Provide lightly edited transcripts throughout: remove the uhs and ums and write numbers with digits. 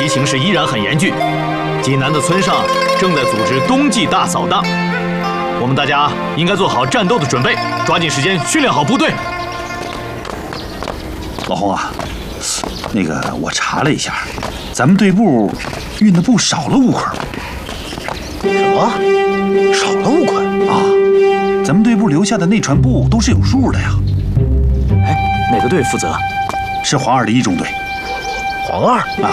敌形势依然很严峻。济南的村上正在组织冬季大扫荡，我们大家应该做好战斗的准备，抓紧时间训练好部队。 老洪啊，那个我查了一下，咱们队部运的布少了5捆。 什么？少了5捆啊？咱们队部留下的那船布都是有数的呀。 哎，哪个队负责？ 是黄二的1中队。 黄二啊？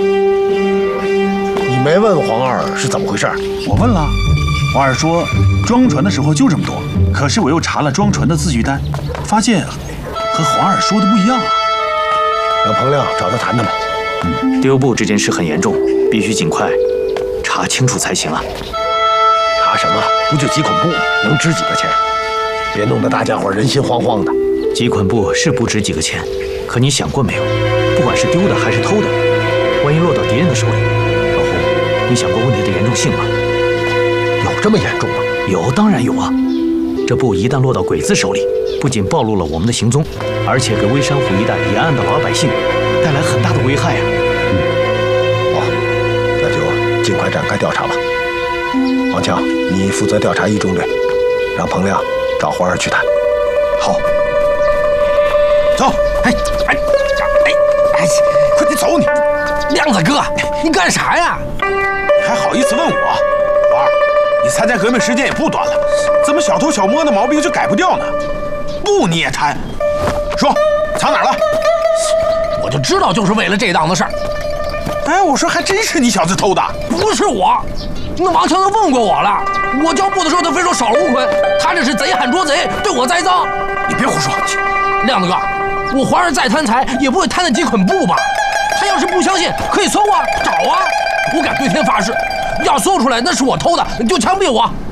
你没问黄二是怎么回事？ 我问了，黄二说装船的时候就这么多，可是我又查了装船的字据单，发现和黄二说的不一样啊。 让彭亮找他谈谈吧。 丢布这件事很严重，必须尽快查清楚才行啊。 查什么？不就几捆布吗？能值几个钱？别弄得大家伙人心惶惶的。 几捆布是不值几个钱，可你想过没有？不管是丢的还是偷的，万一落到敌人的手里，老洪，你想过问题的严重性吗？ 有这么严重吗？ 有，当然有啊。这布一旦落到鬼子手里，不仅暴露了我们的行踪，而且给微山湖一带沿岸的老百姓带来很大的危害啊。 好，那就尽快展开调查吧。王强，你负责调查1中队，让彭亮找黄二去谈。 好，走！哎，快点走你！ 亮子哥，你干啥呀？ 还好意思问我？王二，你参加革命时间也不短了，怎么小偷小摸的毛病就改不掉呢？布你也贪？说藏哪儿了？ 我就知道就是为了这档子事儿。 哎，我说还真是你小子偷的？ 不是我，那王强都问过我了。我交布的时候，他非说少了5捆，他这是贼喊捉贼，对我栽赃。 你别胡说！ 亮子哥，我黄二再贪财，也不会贪那几捆布吧？他要是不相信，可以搜啊，找啊。我敢对天发誓，要搜出来那是我偷的，就枪毙我。